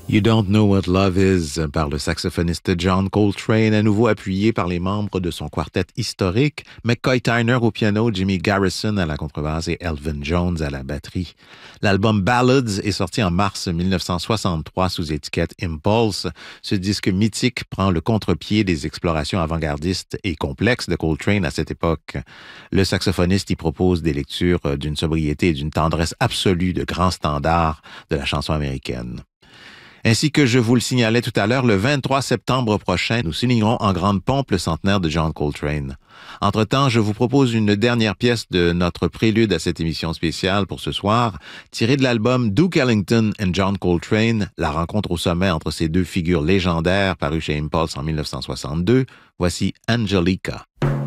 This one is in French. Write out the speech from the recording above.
You Don't Know What Love Is par le saxophoniste John Coltrane, à nouveau appuyé par les membres de son quartet historique, McCoy Tyner au piano, Jimmy Garrison à la contrebasse et Elvin Jones à la batterie. L'album Ballads est sorti en mars 1963 sous étiquette Impulse. Ce disque mythique prend le contre-pied des explorations avant-gardistes et complexes de Coltrane à cette époque. Le saxophoniste y propose des lectures d'une sobriété et d'une tendresse absolue de grands standards de la chanson américaine. Ainsi que je vous le signalais tout à l'heure, le 23 septembre prochain, nous signerons en grande pompe le centenaire de John Coltrane. Entre-temps, je vous propose une dernière pièce de notre prélude à cette émission spéciale pour ce soir, tirée de l'album Duke Ellington and John Coltrane, la rencontre au sommet entre ces deux figures légendaires paru chez Impulse en 1962. Voici Angelica.